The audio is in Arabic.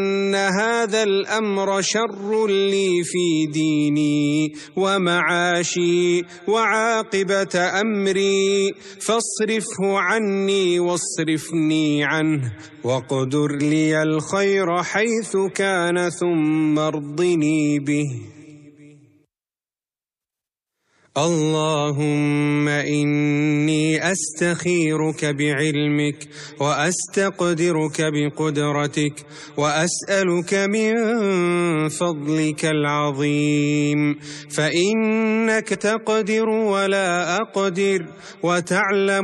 أن هذا الأمر شر لي في ديني ومعاشي وعاقبة أمري، فاصرفه عني واصرفني عنه، واقدر لي الخير حيث كان ثم ارضني به. اللهم إني أستخيرك بعلمك وأستقدرك بقدرتك وأسألك من فضلك العظيم، فإنك تقدر ولا أقدر وتعلم